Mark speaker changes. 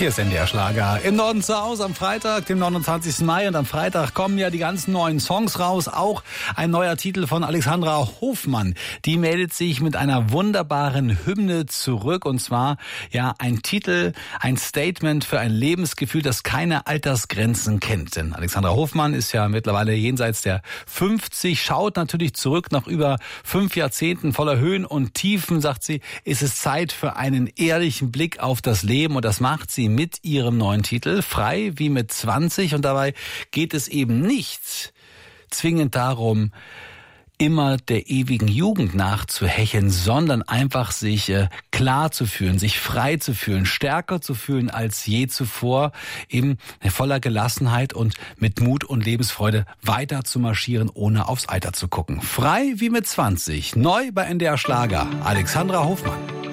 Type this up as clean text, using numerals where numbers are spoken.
Speaker 1: Hier ist NDR Schlager. Im Norden zu Hause am Freitag, dem 29. Mai. Und am Freitag kommen ja die ganzen neuen Songs raus. Auch ein neuer Titel von Alexandra Hofmann. Die meldet sich mit einer wunderbaren Hymne zurück. Und zwar ja ein Titel, ein Statement für ein Lebensgefühl, das keine Altersgrenzen kennt. Denn Alexandra Hofmann ist ja mittlerweile jenseits der 50, schaut natürlich zurück nach über 5 Jahrzehnten voller Höhen und Tiefen, sagt sie, ist es Zeit für einen ehrlichen Blick auf das Leben. Und das macht sie mit ihrem neuen Titel, Frei wie mit 20. Und dabei geht es eben nicht zwingend darum, immer der ewigen Jugend nachzuhecheln, sondern einfach sich klar zu fühlen, sich frei zu fühlen, stärker zu fühlen als je zuvor, eben voller Gelassenheit und mit Mut und Lebensfreude weiter zu marschieren, ohne aufs Alter zu gucken. Frei wie mit 20. Neu bei NDR Schlager. Alexandra Hofmann.